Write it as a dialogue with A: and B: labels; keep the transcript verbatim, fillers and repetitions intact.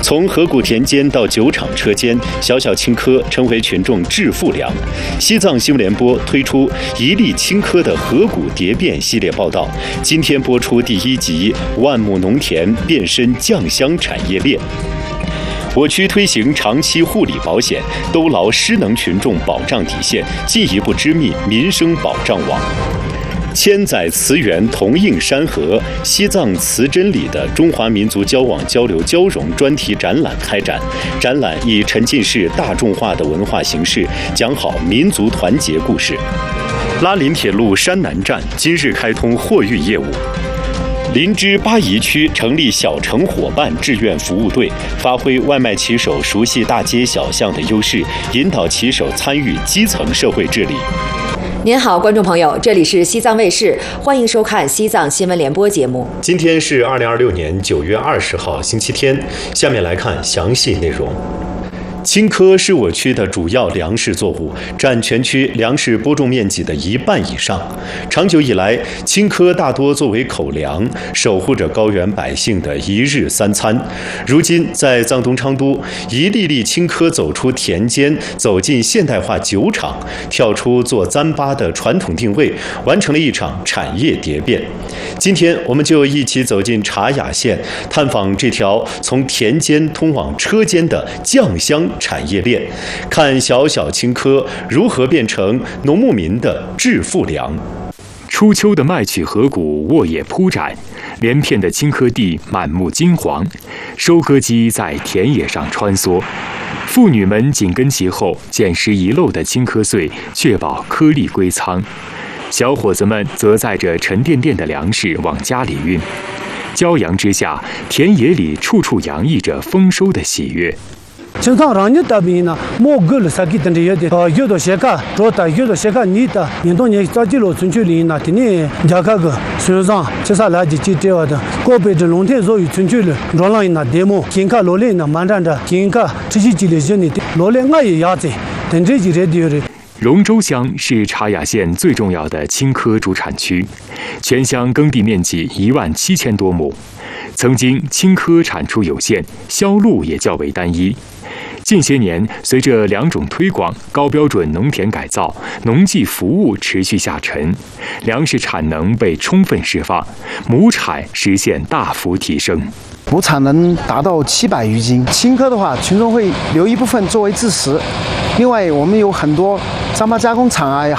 A: 从河谷田间到酒厂车间，小小青稞成为群众致富粮。西藏新闻联播推出一粒青稞的河谷蝶变系列报道，今天播出第一集：万亩农田变身酱香产业链。我区推行长期护理保险，兜牢失能群众保障底线，进一步织密民生保障网。千载词源同映山河，西藏词真理的中华民族交往交流交融专题展览开展。展览以沉浸式大众化的文化形式，讲好民族团结故事。拉林铁路山南站今日开通货运业务。林芝巴宜区成立小城伙伴志愿服务队，发挥外卖骑手熟悉大街小巷的优势，引导骑手参与基层社会治理。
B: 您好，观众朋友，这里是西藏卫视，欢迎收看西藏新闻联播节目。
A: 今天是二零二六年九月二十号，星期天。下面来看详细内容。青稞是我区的主要粮食作物，占全区粮食播种面积的一半以上。长久以来，青稞大多作为口粮，守护着高原百姓的一日三餐。如今，在藏东昌都，一粒粒青稞走出田间，走进现代化酒厂，跳出做糌粑的传统定位，完成了一场产业蝶变。今天，我们就一起走进茶雅县，探访这条从田间通往车间的酱香产业链，看小小青稞如何变成农牧民的致富粮。
C: 初秋的麦曲河谷沃野铺展，连片的青稞地满目金黄，收割机在田野上穿梭，妇女们紧跟其后，捡拾遗漏的青稞穗，确保颗粒归仓。小伙子们则载着沉甸甸的粮食往家里运。骄阳之下，田野里处处洋溢着丰收的喜悦。
D: 青藏让你的民呢，莫过了三个等的的，呃，有的些个，做的有的些个你的，年多年早几路村区里呢，的呢，家个个，虽然接下来就这样的，个别的农田所有村区里，让人那데모，金卡罗连呢，慢慢的，金卡这些几类些呢，罗连我也要在，等这几类的。
C: 龙州乡是茶雅县最重要的青稞主产区，全乡耕地面积一万七千多亩。曾经青稞产出有限，销路也较为单一。近些年，随着两种推广、高标准农田改造、农技服务持续下沉，粮食产能被充分释放，亩产实现大幅提升。
E: 亩产能达到七百余斤。青稞的话，群众会留一部分作为自食。另外，我们有很多糌粑加工厂啊。